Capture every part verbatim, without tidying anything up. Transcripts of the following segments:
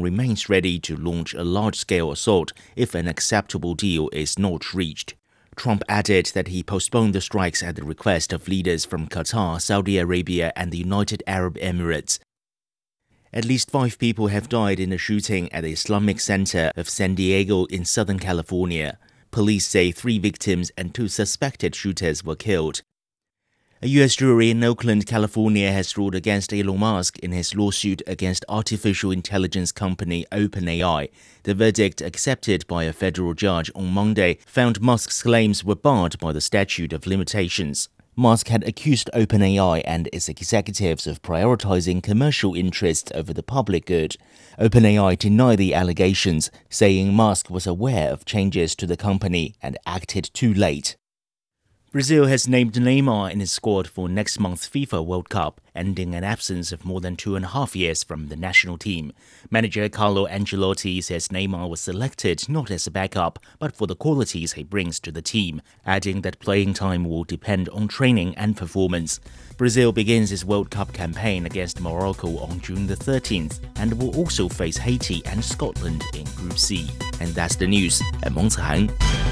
remains ready to launch a large-scale assault if an acceptable deal is not reached. Trump added that he postponed the strikes at the request of leaders from Qatar, Saudi Arabia, and the United Arab Emirates. At least five people have died in a shooting at the Islamic Center of San Diego in Southern California. Police say three victims and two suspected shooters were killed. A U S jury in Oakland, California has ruled against Elon Musk in his lawsuit against artificial intelligence company OpenAI. The verdict, accepted by a federal judge on Monday, found Musk's claims were barred by the statute of limitations. Musk had accused OpenAI and its executives of prioritizing commercial interests over the public good. OpenAI denied the allegations, saying Musk was aware of changes to the company and acted too late. Brazil has named Neymar in its squad for next month's FIFA World Cup, ending an absence of more than two and a half years from the national team. Manager Carlo Ancelotti says Neymar was selected not as a backup, but for the qualities he brings to the team, adding that playing time will depend on training and performance. Brazil begins its World Cup campaign against Morocco on June the thirteenth and will also face Haiti and Scotland in Group C. And that's the news. I'm Meng Chan.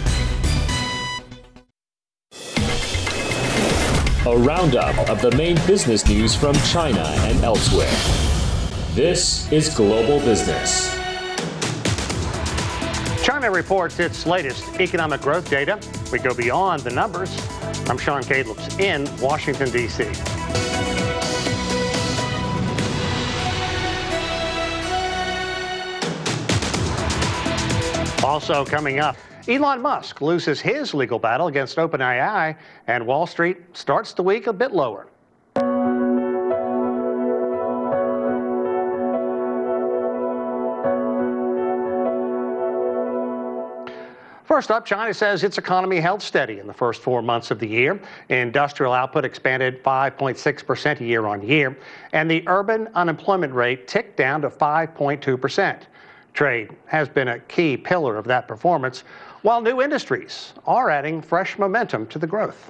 A roundup of the main business news from China and elsewhere. This is Global Business. China reports its latest economic growth data. We go beyond the numbers. I'm Sean Cadlips in Washington, D C Also coming up, Elon Musk loses his legal battle against OpenAI, and Wall Street starts the week a bit lower. First up, China says its economy held steady in the first four months of the year. Industrial output expanded five point six percent year on year, and the urban unemployment rate ticked down to five point two percent. Trade has been a key pillar of that performance, while new industries are adding fresh momentum to the growth.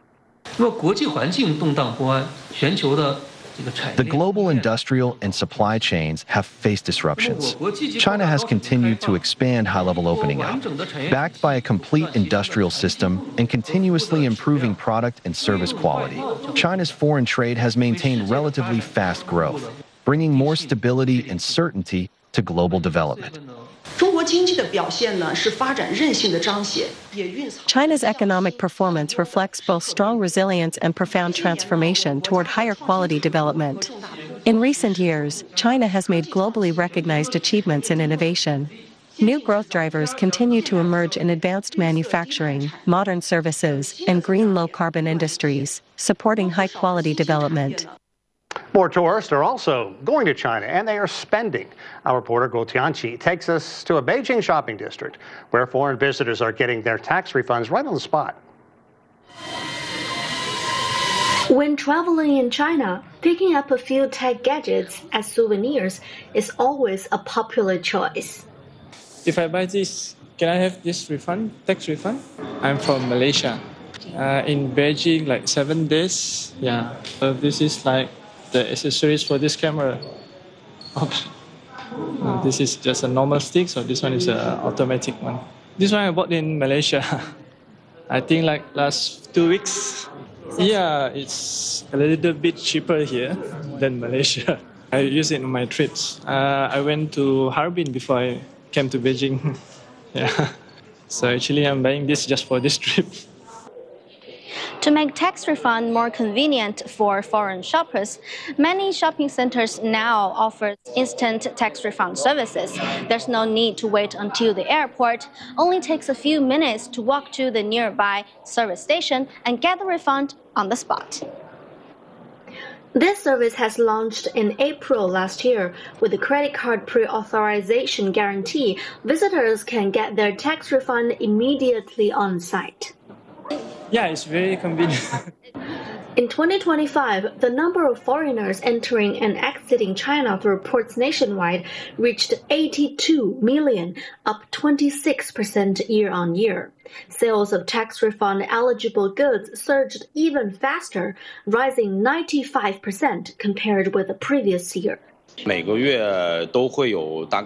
The global industrial and supply chains have faced disruptions. China has continued to expand high-level opening up, backed by a complete industrial system and continuously improving product and service quality. China's foreign trade has maintained relatively fast growth, bringing more stability and certainty to global development. China's economic performance reflects both strong resilience and profound transformation toward higher quality development. In recent years, China has made globally recognized achievements in innovation. New growth drivers continue to emerge in advanced manufacturing, modern services, and green low-carbon industries, supporting high-quality development. More tourists are also going to China, and they are spending. Our reporter Guo Tianqi takes us to a Beijing shopping district where foreign visitors are getting their tax refunds right on the spot. When traveling in China, picking up a few tech gadgets as souvenirs is always a popular choice. If I buy this, can I have this refund, tax refund? I'm from Malaysia. Uh, in Beijing, like seven days. Yeah, so this is like the accessories for this camera. Uh, this is just a normal stick, so this one is an automatic one. This one I bought in Malaysia. I think like last two weeks. Yeah, it's a little bit cheaper here than Malaysia. I use it on my trips. Uh, I went to Harbin before I came to Beijing. Yeah, so actually I'm buying this just for this trip. To make tax refund more convenient for foreign shoppers, many shopping centers now offer instant tax refund services. There's no need to wait until the airport. Only takes a few minutes to walk to the nearby service station and get the refund on the spot. This service has launched in April last year. With the credit card pre-authorization guarantee, visitors can get their tax refund immediately on site. Yeah, it's very convenient. In twenty twenty-five, the number of foreigners entering and exiting China through ports nationwide reached eighty-two million, up twenty-six percent year on year. Sales of tax refund eligible goods surged even faster, rising ninety-five percent compared with the previous year.